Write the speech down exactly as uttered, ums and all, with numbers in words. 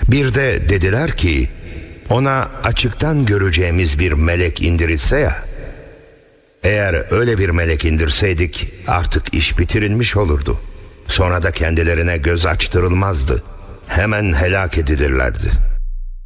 Bir de dediler ki, ona açıktan göreceğimiz bir melek indirilse ya, eğer öyle bir melek indirseydik artık iş bitirilmiş olurdu. Sonra da kendilerine göz açtırılmazdı. Hemen helak edilirlerdi.